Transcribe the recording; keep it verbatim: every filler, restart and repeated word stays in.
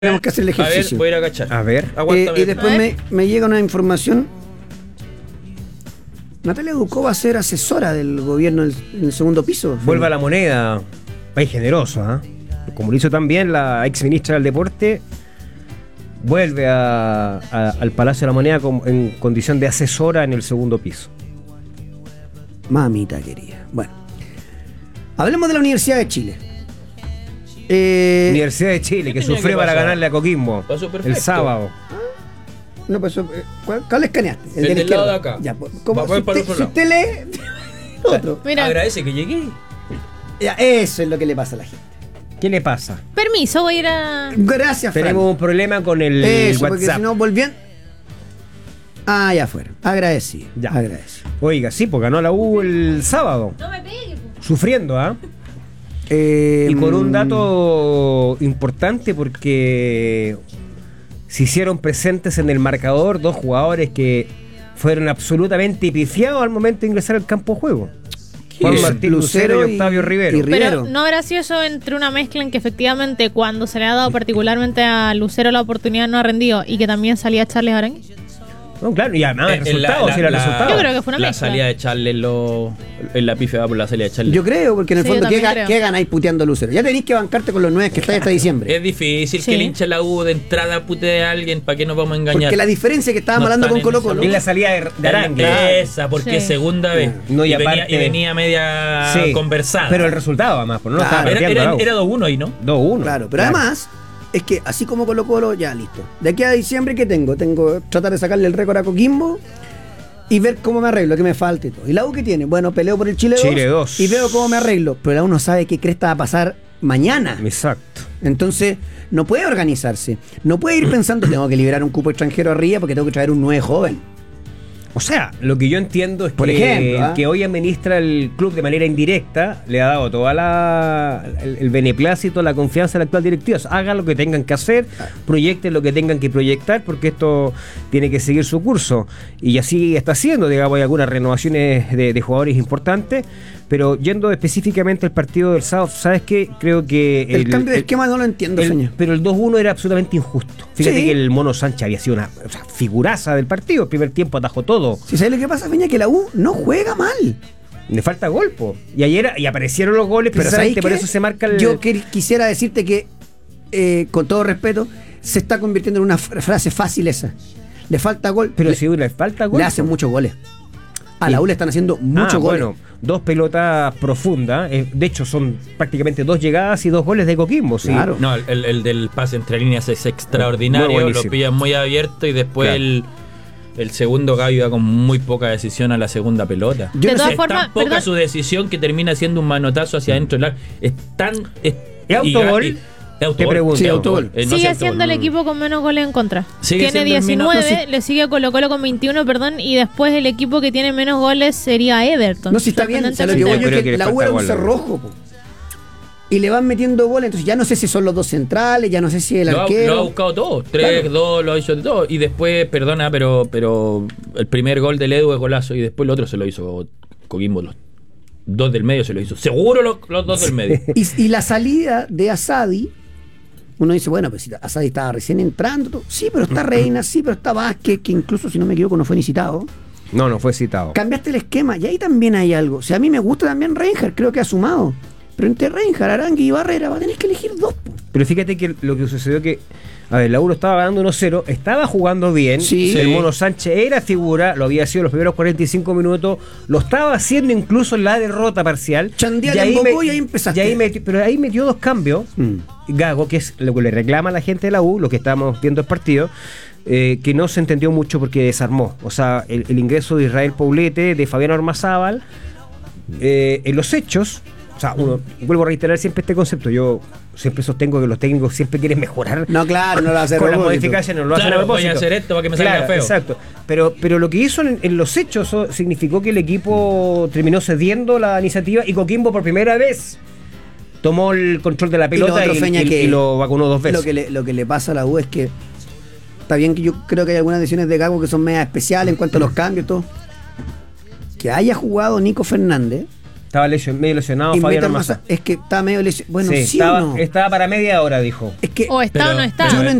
Tenemos que hacer el ejercicio. A ver, voy a ir a cachar. A ver. Eh, y después me, me llega una información. Natalia Ducó va a ser asesora del gobierno en el segundo piso. Vuelve a la moneda. País generoso, ¿ah? ¿eh? Como lo hizo también la ex ministra del Deporte, vuelve a, a, al Palacio de la Moneda con, en condición de asesora en el segundo piso. Mamita querida. Bueno, hablemos de la Universidad de Chile. Eh, Universidad de Chile, que tenía sufrió que para pasar? ganarle a Coquimbo Pasó perfecto. el sábado. no pasó. Eh, ¿cuál, ¿Cuál escaneaste? El de la del lado izquierda. de acá. Ya, pues, como, Va a si, poner para usted, otro si lado. usted lee. Otro. Mira, Agradece que llegué. Ya, eso es lo que le pasa a la gente. ¿Qué le pasa? permiso, voy a ir a... Gracias, Fran. Tenemos un problema con el Eso, porque WhatsApp. si no volvían. Ah, ya fueron. Agradecido. Ya. Agradecido. Oiga, sí, pues ganó la U el sábado. No me pegue. Sufriendo, ¿ah? Eh, Y con un dato importante porque se hicieron presentes en el marcador dos jugadores que fueron absolutamente pifiados al momento de ingresar al campo de juego. Juan es? Martín Lucero y Octavio Rivero. y Rivero. Pero no habrá sido eso entre una mezcla en que efectivamente cuando se le ha dado particularmente a Lucero la oportunidad no ha rendido y que también salía Charles Arangui. No, claro, y además el En resultado, la- si era el la- resultado. Yo creo que fue una La mezcla. salida de Charles lo, en la pifia va por la salida de Charles. Yo creo, porque en el Sí, yo fondo, ¿qué, también ga- creo. ¿qué ganáis puteando a Lucero? Ya tenéis que bancarte con los nueve que estáis hasta diciembre. Es difícil Sí. que el hincha de la U de entrada putee a alguien para que nos vamos a engañar. Porque la diferencia que estábamos No hablando con están en Colo esa Colo. Y la salida de, de Arangui. Esa, porque es Sí. segunda vez. No, y y, venía, aparte- y venía media Sí, conversada. pero el resultado, además, pues no lo Claro. estaba era, perdiendo era, la U. era dos uno ahí, ¿no? dos uno. Claro, pero además, es que así como Colo Colo, ya listo. De aquí a diciembre, ¿qué tengo? Tengo que tratar de sacarle el récord a Coquimbo y ver cómo me arreglo, qué me falta y todo. ¿Y la U qué tiene? Bueno, peleo por el Chile dos Chile dos. y veo cómo me arreglo. Pero la U no sabe qué cresta va a pasar mañana. Exacto. Entonces, no puede organizarse. No puede ir pensando, tengo que liberar un cupo extranjero arriba porque tengo que traer un nueve joven. O sea, lo que yo entiendo es Por que ejemplo, el ¿ah? que hoy administra el club de manera indirecta le ha dado toda la el, el beneplácito, la confianza a la actual directiva. O sea, hagan lo que tengan que hacer, proyecten lo que tengan que proyectar, porque esto tiene que seguir su curso. Y así está haciendo, digamos, hay algunas renovaciones de, de jugadores importantes. Pero yendo específicamente al partido del sábado, ¿sabes qué? Creo que El, cambio de esquema no lo entiendo, el- señor. pero el dos uno era absolutamente injusto. Fíjate Sí. que el Mono Sánchez había sido una o sea, figuraza del partido. El primer tiempo atajó todo. Si sabes lo que pasa, Feña, que la U no juega mal. Le falta gol, po. Y ayer y aparecieron los goles, Pero precisamente ¿sabes por qué? eso se marca el. Yo que- quisiera decirte que, eh, con todo respeto, se está convirtiendo en una fr- frase fácil esa. Le falta gol. Pero le, si le falta gol. le hacen po. muchos goles. A la Sí. U le están haciendo Ah, muchos goles. bueno, dos pelotas profundas. eh, de hecho, son prácticamente dos llegadas y dos goles de Coquimbo. Sí. Claro. No, el, el- el del pase entre líneas es Muy extraordinario. buenísimo. Lo pillan muy abierto y después Claro. el, el segundo gallo iba con muy poca decisión a la segunda pelota. Yo De no todas sé, es formas, tan poca perdón. su decisión que termina siendo un manotazo hacia adentro del arco. Es tan. Es, ¿Es autogol? y- y- es autogol. Te pregunto. Sí, Es autogol. Eh, no Sigue es siendo el autogol. equipo con menos goles en contra. Sigue Tiene siendo el menos- diecinueve, no, sí. le sigue Colo Colo con veintiuno, perdón, y después el equipo que tiene menos goles sería Everton. No, si está bien, se lo que voy Yo yo creo es que que le la U falta era un gol, cerrojo, po. Y le van metiendo goles, entonces ya no sé si son los dos centrales, ya no sé si el Lo ha, arquero. lo ha buscado todo. tres Claro. dos, lo ha hecho de todo. Y después, perdona, pero pero el primer gol del Edu es golazo y después el otro se lo hizo Coquimbo. Los dos del medio se lo hizo. Seguro los, los dos del medio. Y, y la salida de Asadi, uno dice, bueno, pues si Asadi estaba recién entrando, todo. Sí, pero está Reina, sí, pero está Vázquez, que incluso, si no me equivoco, no fue ni citado. No, no fue citado. Cambiaste el esquema y ahí también hay algo. O sea, a mí me gusta también Reinhardt, creo que ha sumado. Pero entre Reinhardt, Arangui y Barrera va a tener que elegir dos. Po. Pero fíjate que lo que sucedió que. A ver, la U lo estaba ganando uno cero, estaba jugando bien. Sí. El Sí. Mono Sánchez era figura, lo había sido los primeros cuarenta y cinco minutos, lo estaba haciendo incluso en la derrota parcial. Chandía Y le ahí embocó me- y ahí empezaste. y ahí metió- pero ahí metió dos cambios. Mm. Gago, que es lo que le reclama a la gente de la U, lo que estábamos viendo el partido, eh, que no se entendió mucho porque desarmó. O sea, el, el ingreso de Israel Poblete, de Fabián Ormazábal, eh, en los hechos, o sea, uno, vuelvo a reiterar siempre este concepto, yo siempre sostengo que los técnicos siempre quieren mejorar. No, claro, no lo va a hacer Con las propósito. modificaciones, no lo hacen Claro, a propósito. voy a hacer esto para que me salga feo. Exacto. Pero, pero lo que hizo en, en los hechos eso significó que el equipo terminó cediendo la iniciativa y Coquimbo por primera vez tomó el control de la Y lo pelota otro, y, Feña, y- que y lo vacunó dos veces. Lo que, le, lo que le pasa a la U es que está bien que yo creo que hay algunas decisiones de Gago que son media especiales en cuanto a los cambios y todo. Que haya jugado Nico Fernández Estaba lesion- medio lesionado Y Fabián Metal Ormazábal. Massa, es que está medio lesionado. Bueno, Sí, sí, estaba, o no. estaba para media hora, dijo. Es que O está Pero- o no está. yo no